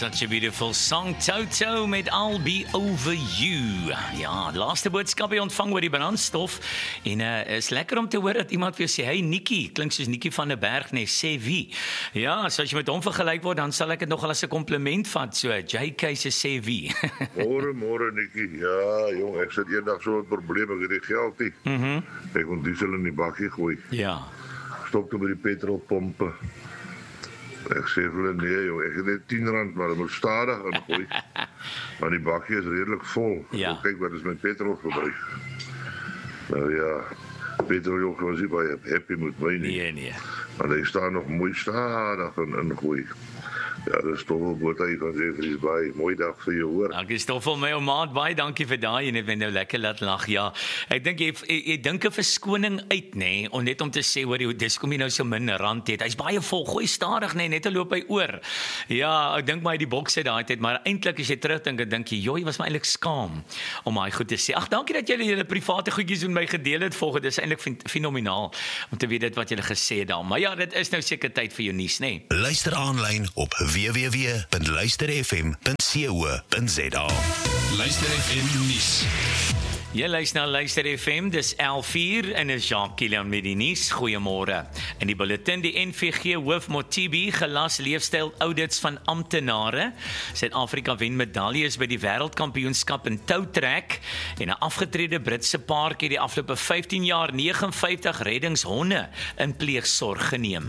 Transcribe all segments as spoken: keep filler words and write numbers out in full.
Such a beautiful song, Toto met I'll Be Over You. Ja, laaste boodskap jy ontvang oor die brandstof. En uh, is lekker om te hoor dat iemand vir jou sê, hey Nikkie, klink soos Nikkie van der Berg, nee, sê wie? Ja, so as jy met hom vergelyk word, dan sal ek dit nogal as 'n kompliment vat, so J K se sê wie. Môre, môre Nikkie, ja, jong, ek sit eendag so 'n probleem, ek het die geld nie. Mhm. Ek moet diesel in die bakkie gooi. Ja. Stop toe by die petrolpompe. Ek sê vir hulle, nee joh, ek het net tien rand, maar ek moet stadig ingooi. Maar die bakkie is redelik vol. Ja. Kyk wat is my petrol verbruik. Nou ja, petrol joh, was nie baie happy met my nie. Nee, nee. Maar hy staan nog mooi stadig in ingooi. Ja, dis Stoffel Botha van Jeffreys Bay. Mooi dag vir jou, hoor. Dankie Stoffel, my ou maat, baie dankie vir daai en dit het my nou lekker laat lag. Ja, ek dink jy jy, jy dink 'n verskoning uit, nê, nee, om net om te sê hoor jy dis kom jy nou so min rand het. Hy's baie vol, gooi stadig, nê, nee, net te loop hy oor. Ja, ek dink maar die boks het daai tyd, maar eintlik as jy terugdink, ek dink jy, joh, was my eintlik skaam om daai goed te sê. Ag, dankie dat julle julle private goedjies met my gedeel het volgens. Dis eintlik fenomenaal om te weet dit wat julle gesê het daar. Maar ja, dit is nou seker tyd vir jou nuus, nê. Nee. Luister aanlyn op w w w punt luister f m punt co punt z a. Luister F M nuus. Jy luister na Luister F M, dis elf uur en is Jacques Kilian met die nuus. Goeiemôre. In die bulletin die N V G hoof Mothibi gelas leefstyl audits van amptenare. Suid-Afrika wen medaljes by die wêreldkampioenskap in toutrek en 'n afgetrede Britse paartjie die afgelope vyftien jaar vyf nege reddingshonde in pleegsorg geneem.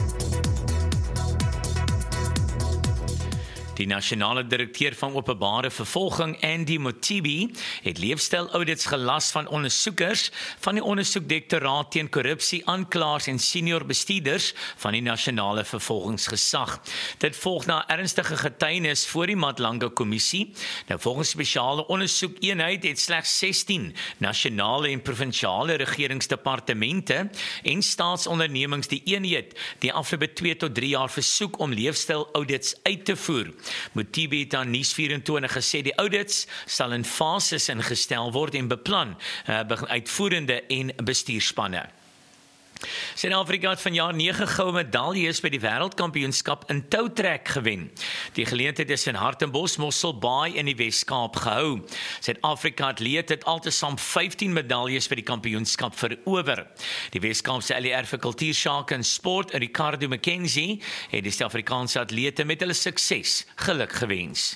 Die nasionale direkteur van openbare vervolging, Andy Mothibi, het leefstyl-audits gelas van ondersoekers van die ondersoekdirektoraat teen korrupsie, aanklaers en senior bestuurders van die nasionale vervolgingsgesag. Dit volg na ernstige getuienis voor die Madlanga kommissie. Nou volgens spesiale ondersoekeenheid het slegs sestien nasionale en provinsiale regeringsdepartemente en staatsondernemings die eenheid die afgelope twee tot drie jaar versoek om leefstyl-audits uit te voer. Mothibi het aan Nuus vyf-en-twintig gesê die audits sal in fases ingestel word en beplan uh, uitvoerende en bestuurspanne. Suid-Afrika het vanjaar nege goue medaljes by die wêreldkampioenskap in toutrek gewen. Die geleentheid is in Hartenbos, Mosselbaai in die Wes-Kaap gehou. Suid-Afrika atleet het altesaam vyftien medaljes by die kampioenskap verower. Die Wes-Kaapse L E R vir Kultuur, Sake en Sport, Ricardo McKenzie, het die Suid-Afrikaanse atlete met hulle sukses geluk gewens.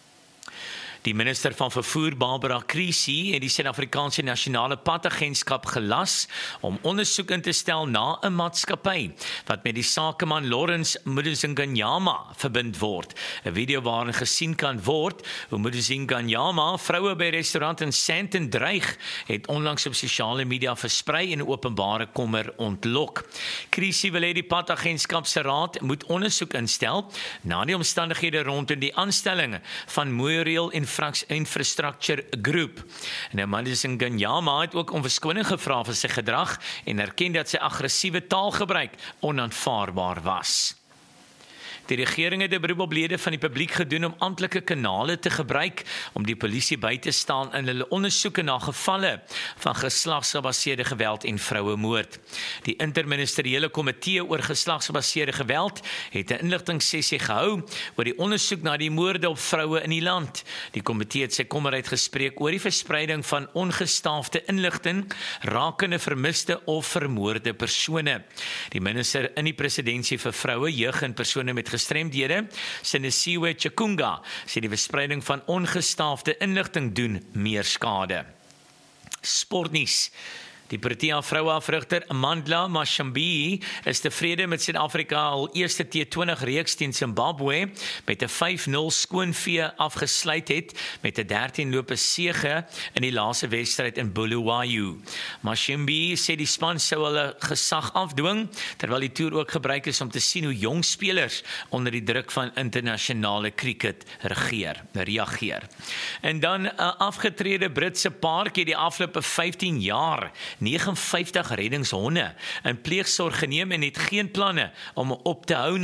Die minister van vervoer, Barbara Creecy, het die Suid-Afrikaanse Nasionale Padagentskap gelas om ondersoek in te stel na 'n maatskappy wat met die sakeman Lawrence Muduzinganyama verbind word. 'n Video waarin gesien kan word hoe Muduzinganyama vroue by 'n restaurant in Sandton dreig, het onlangs op sosiale media versprei en openbare kommer ontlok. Creecy wil hê die Padagentskap se raad moet ondersoek instel na die omstandighede rondom die aanstelling van Muriel en Infrastructure Group. En Muduzinganyama het ook om verskoning gevra vir sy gedrag en erken dat sy aggressiewe taalgebruik onaanvaarbaar was. Die regering het 'n beroep op lede van die publiek gedoen om amptelike kanale te gebruik om die polisie by te staan in hulle ondersoeke na gevalle van geslagsgebaseerde geweld en vrouemoord. Die interministeriële komitee oor geslagsgebaseerde geweld het 'n inligtingssessie gehou oor die ondersoek na die moorde op vroue in die land. Die komitee het sy kommer uitgespreek oor die verspreiding van ongestaafde inligting rakende vermiste of vermoorde persone. Die minister in die presidentskap vir vroue, jeug en persone met gestremdhede, Sinisiwe Chikunga, sê die verspreiding van ongestaafde inligting doen meer skade. Sportnuus. Die Protea vroueafrigter Amandla Mashambi is tevrede met Suid-Afrika al eerste T twintig reeks teen Zimbabwe met 'n vyf nul skoonvee afgesluit het met 'n dertien lope sege in die laaste wedstryd in Bulawayo. Mashambi sê die span sou hulle gesag afdwing terwyl die toer ook gebruik is om te sien hoe jong spelers onder die druk van internasionale cricket regeer, reageer. En dan 'n afgetrede Britse paartjie die afgelope vyftien jaar vyf nege reddingshonde in pleegsorg geneem en het geen planne om op te hou nie.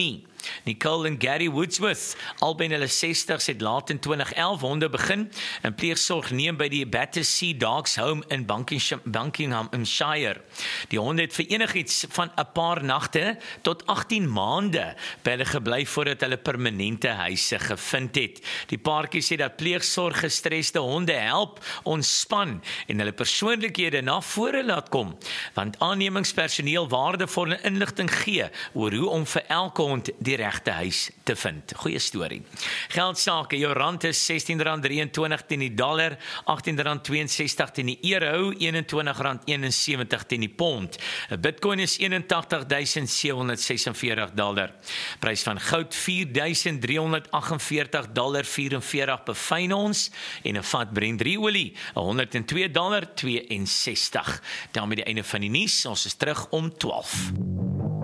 Nicole en Gary Woodsworth, albei in hulle sestig's, het laat in twintig elf honde begin en pleegsorg neem by die Battersea Dogs Home in Buckinghamshire. Die honde het vir enigiets van 'n paar nagte tot agttien maande by hulle gebly voordat hulle permanente huise gevind het. Die paartjie sê dat pleegsorg gestresde honde help ontspan en hulle persoonlikhede na vore laat kom, want aannemingspersoneel waardevolle inligting gee oor hoe om vir elke hond die regte huis te vind. Goeie storie. Geldsake, jou rand is sestien rand drieëntwintig teen die dollar, agttien rand tweeënsestig teen die euro, eenentwintig rand eenensewentig teen die pond. Bitcoin is eenentagtig duisend sewehonderd sesenveertig dollar. Prys van goud vier duisend driehonderd agtenveertig dollar vierenveertig per fyn ons en 'n vat Brent drie olie honderd en twee dollar tweeënsestig. Daarmee die einde van die nuus. Ons is terug om twaalf.